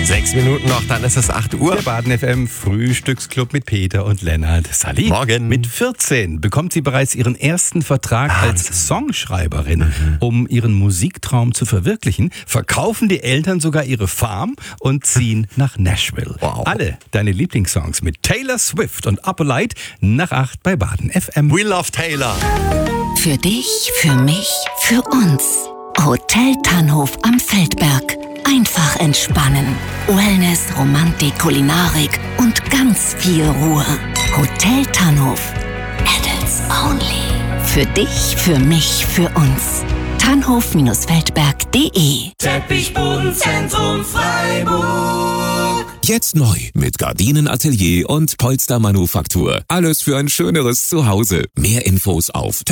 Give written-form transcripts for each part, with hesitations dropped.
6 Minuten noch, dann ist es 8 Uhr. Der Baden FM Frühstücksclub mit Peter und Lennart. Sally. Morgen. Mit 14 bekommt sie bereits ihren ersten Vertrag als Songschreiberin. Um ihren Musiktraum zu verwirklichen, verkaufen die Eltern sogar ihre Farm und ziehen nach Nashville. Wow. Alle deine Lieblingssongs mit Taylor Swift und Upper Light nach 8 bei Baden FM. We love Taylor. Für dich, für mich, für uns. Hotel Tannhof am Feldberg. Einfach entspannen. Wellness, Romantik, Kulinarik und ganz viel Ruhe. Hotel Tannhof. Adults only. Für dich, für mich, für uns. Tannhof-feldberg.de Teppichbodenzentrum Freiburg. Jetzt neu mit Gardinenatelier und Polstermanufaktur. Alles für ein schöneres Zuhause. Mehr Infos auf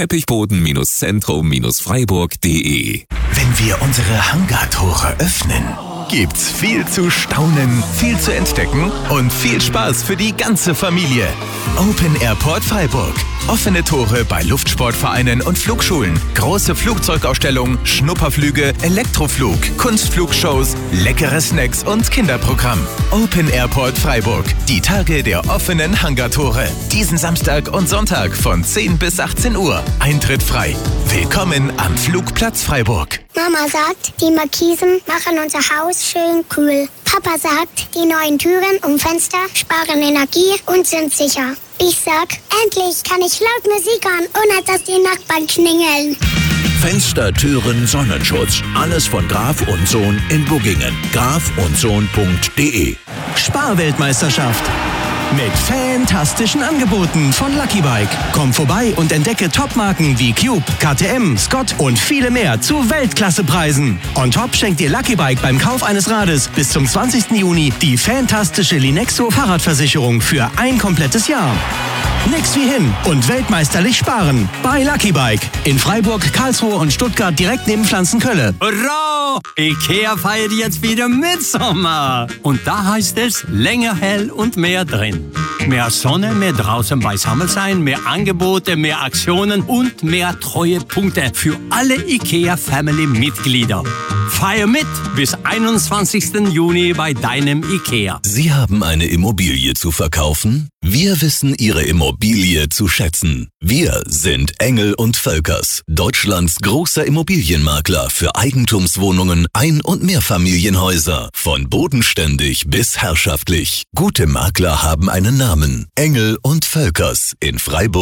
teppichboden-zentrum-freiburg.de. Wenn wir unsere Hangartore öffnen, gibt's viel zu staunen, viel zu entdecken und viel Spaß für die ganze Familie. Open Airport Freiburg. Offene Tore bei Luftsportvereinen und Flugschulen. Große Flugzeugausstellung, Schnupperflüge, Elektroflug, Kunstflugshows, leckere Snacks und Kinderprogramm. Open Airport Freiburg. Die Tage der offenen Hangartore. Diesen Samstag und Sonntag von 10 bis 18 Uhr. Eintritt frei. Willkommen am Flugplatz Freiburg. Mama sagt, die Markisen machen unser Haus schön kühl. Papa sagt, die neuen Türen und Fenster sparen Energie und sind sicher. Ich sag, endlich kann ich laut Musik hören, ohne dass die Nachbarn klingeln. Fenster, Türen, Sonnenschutz. Alles von Graf und Sohn in Buggingen. grafundsohn.de. Sparweltmeisterschaft. Mit fantastischen Angeboten von Lucky Bike. Komm vorbei und entdecke Topmarken wie Cube, KTM, Scott und viele mehr zu Weltklassepreisen. On top schenkt dir Lucky Bike beim Kauf eines Rades bis zum 20. Juni die fantastische Linexo Fahrradversicherung für ein komplettes Jahr. Nix wie hin und weltmeisterlich sparen bei Lucky Bike. In Freiburg, Karlsruhe und Stuttgart direkt neben Pflanzenkölle. Hurra! Ikea feiert jetzt wieder Mitsommer. Und da heißt es länger hell und mehr drin. Mehr Sonne, mehr draußen beisammen sein, mehr Angebote, mehr Aktionen und mehr Treuepunkte für alle IKEA-Family-Mitglieder. Feier mit bis 21. Juni bei deinem IKEA. Sie haben eine Immobilie zu verkaufen? Wir wissen Ihre Immobilie zu schätzen. Wir sind Engel & Völkers, Deutschlands großer Immobilienmakler für Eigentumswohnungen, Ein- und Mehrfamilienhäuser. Von bodenständig bis herrschaftlich. Gute Makler haben einen Namen. Engel & Völkers in Freiburg.